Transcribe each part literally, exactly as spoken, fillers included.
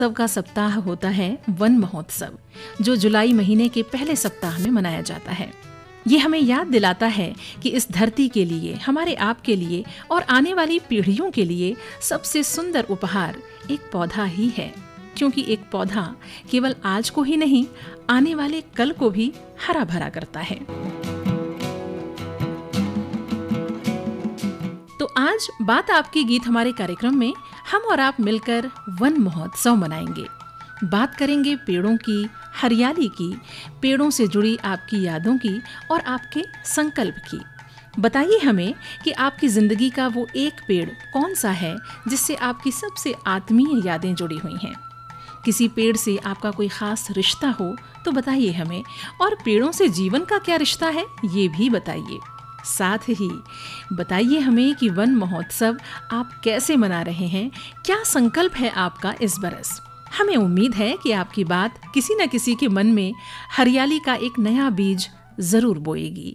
उत्सव का सप्ताह होता है वन महोत्सव, जो जुलाई महीने के पहले सप्ताह में मनाया जाता है। ये हमें याद दिलाता है कि इस धरती के लिए, हमारे आप के लिए और आने वाली पीढ़ियों के लिए सबसे सुंदर उपहार एक पौधा ही है, क्योंकि एक पौधा केवल आज को ही नहीं, आने वाले कल को भी हरा भरा करता है। तो आज बात आपकी गीत हमारे कार्यक्रम में हम और आप मिलकर वन महोत्सव मनाएंगे। बात करेंगे पेड़ों की, हरियाली की, पेड़ों से जुड़ी आपकी यादों की और आपके संकल्प की। बताइए हमें कि आपकी जिंदगी का वो एक पेड़ कौन सा है जिससे आपकी सबसे आत्मीय यादें जुड़ी हुई हैं। किसी पेड़ से आपका कोई खास रिश्ता हो तो बताइए हमें, और पेड़ों से जीवन का क्या रिश्ता है ये भी बताइए। साथ ही बताइए हमें कि वन महोत्सव आप कैसे मना रहे हैं, क्या संकल्प है आपका इस बरस। हमें उम्मीद है कि आपकी बात किसी न किसी के मन में हरियाली का एक नया बीज जरूर बोएगी।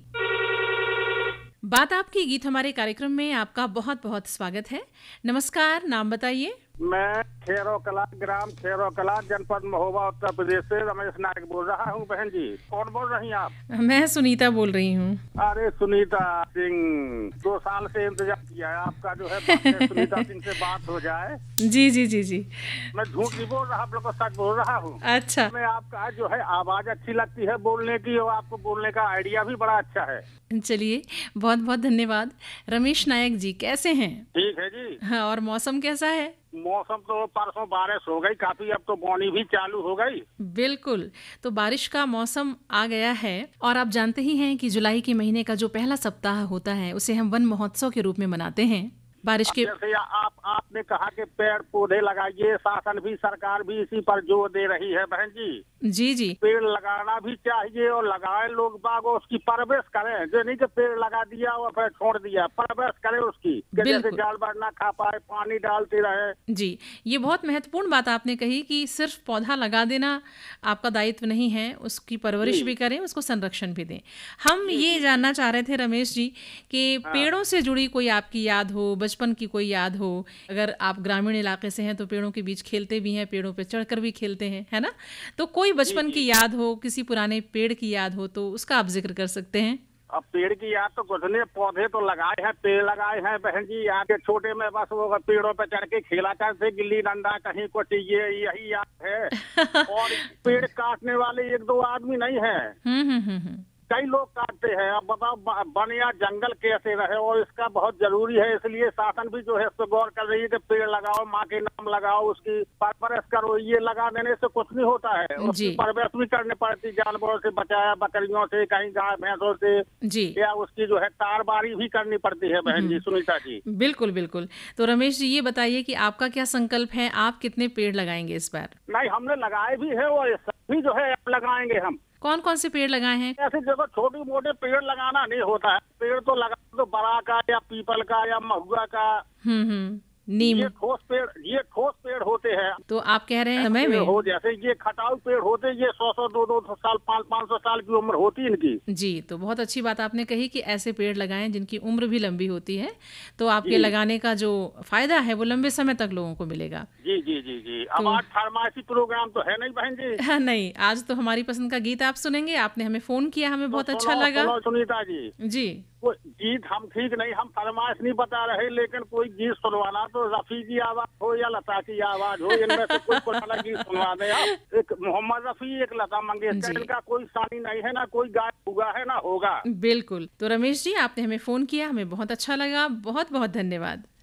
बात आपकी गीत हमारे कार्यक्रम में आपका बहुत बहुत स्वागत है। नमस्कार, नाम बताइए। मैं खेरो कला, ग्राम खेरो कला, जनपद महोबा, उत्तर प्रदेश से रमेश नायक बोल रहा हूँ। बहन जी, कौन बोल रही हैं आप? मैं सुनीता बोल रही हूँ। अरे सुनीता सिंह, दो साल से इंतजार किया है आपका, जो है बात सुनीता सिंह से बात हो जाए। जी जी जी जी। मैं झूठ नहीं बोल रहा, आप लोग को सच बोल रहा हूँ। अच्छा। मैं आपका जो है आवाज अच्छी लगती है बोलने की, और आपको बोलने का आइडिया भी बड़ा अच्छा है। चलिए, बहुत बहुत धन्यवाद। रमेश नायक जी कैसे हैं? ठीक है जी। हाँ, और मौसम कैसा है? मौसम तो परसों बारिश हो गई काफी, अब तो बोनी भी चालू हो गई। बिल्कुल, तो बारिश का मौसम आ गया है। और आप जानते ही हैं कि जुलाई के महीने का जो पहला सप्ताह होता है उसे हम वन महोत्सव के रूप में मनाते हैं। बारिश के जैसे आप आपने कहा कि पेड़ पौधे लगाइए, शासन भी, सरकार भी इसी पर जोर दे रही है। बहन जी जी जी, पेड़ लगाना भी चाहिए, और लगाए लोग बाग उसकी परवरिश करें, जो नहीं कि पेड़ लगा दिया और फिर छोड़ दिया। परवरिश करें उसकी, कि जैसे जानवर ना खा पाए, पानी डालते रहे। जी, ये बहुत महत्वपूर्ण बात आपने कही कि सिर्फ पौधा लगा देना आपका दायित्व नहीं है, उसकी परवरिश भी करें, उसको संरक्षण भी दें। हम ये जानना चाह रहे थे रमेश जी कि पेड़ों से जुड़ी कोई आपकी याद हो, बचपन की कोई याद हो। अगर आप ग्रामीण इलाके से हैं तो पेड़ों के बीच खेलते भी हैं, पेड़ों पे चढ़कर भी खेलते हैं, है ना? तो कोई बचपन की याद हो, किसी पुराने पेड़ की याद हो तो उसका आप जिक्र कर सकते हैं। अब पेड़ की याद तो कुछ नहीं, पौधे तो लगाए हैं, पेड़ लगाए हैं। बहन जी याद के छोटे में बस वो पेड़ों पे चढ़ के खेला करते, गिल्ली डंडा कहीं को टीजे, यही याद है। और पेड़ काटने वाले एक दो आदमी नहीं है, हम्म हम्म हम्म कई लोग काटते हैं। अब बताओ वन या जंगल कैसे रहे, और इसका बहुत जरूरी है। इसलिए शासन भी जो है इस पर गौर कर रही है कि पेड़ लगाओ, माँ के नाम लगाओ, उसकी परवरिश करो। ये लगा देने से कुछ नहीं होता है, उसकी परवरिश भी करनी पड़ती, जानवरों से बचाया, बकरियों से, कहीं गाय भैंसों से जी, या उसकी जो है तारबारी भी करनी पड़ती है। बहन जी सुनीता जी, बिल्कुल बिल्कुल। तो रमेश जी ये बताइए कि आपका क्या संकल्प है, आप कितने पेड़ लगाएंगे इस बार? नहीं, हमने लगाए भी है और सभी जो है लगाएंगे हम। कौन कौन से पेड़ लगाए हैं? ऐसे देखो, छोटे मोटे पेड़ लगाना नहीं होता है, पेड़ तो लगा तो बड़ा का या पीपल का या महुआ का, हम्म हम्म नीम, ये ठोस पेड़, ये ठोस पेड़ होते हैं। तो आप कह रहे हैं समय में हो, जैसे ये खटाऊ पेड़ होते, ये सौ सौ दो दो साल, पाँच पाँच सौ साल की उम्र होती है इनकी। जी, तो बहुत अच्छी बात आपने कही कि ऐसे पेड़ लगाएं जिनकी उम्र भी लंबी होती है, तो आपके लगाने का जो फायदा है वो लंबे समय तक लोगों को मिलेगा। जी जी जी जी। अब तो, आज फार्मेसी प्रोग्राम तो है नहीं बहन जी? हाँ, नहीं, आज तो हमारी पसंद का गीत आप सुनेंगे। आपने हमें फोन किया, हमें बहुत अच्छा लगा। सुनीता जी जी, कोई गीत हम ठीक नहीं, हम फरमाइश नहीं बता रहे, लेकिन कोई गीत सुनवाना तो रफी की आवाज हो या लता की आवाज हो, इनमें से कोई पुराना गीत सुनवा दे आप। एक मोहम्मद रफी, एक लता मंगेशकर, इनका कोई सानी नहीं है, ना कोई गायक हुआ है ना होगा। बिल्कुल। तो रमेश जी आपने हमें फोन किया, हमें बहुत अच्छा लगा, बहुत बहुत धन्यवाद।